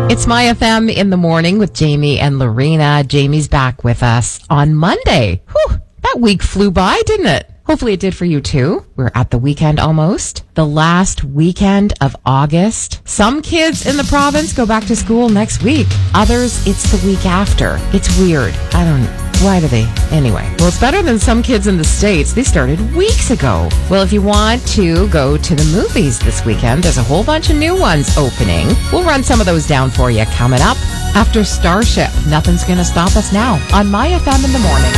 It's My FM in the morning with Jamie and Lorena. Jamie's back with us on Monday. Whew, that week flew by, didn't it? Hopefully it did for you too. We're at the weekend almost. The last weekend of August. Some kids in the province go back to school next week. Others, it's the week after. It's weird. I don't know. Why do they? Anyway. Well, it's better than some kids in the States. They started weeks ago. Well, if you want to go to the movies this weekend, there's a whole bunch of new ones opening. We'll run some of those down for you coming up after Starship. Nothing's going to stop us now on My FM in the morning.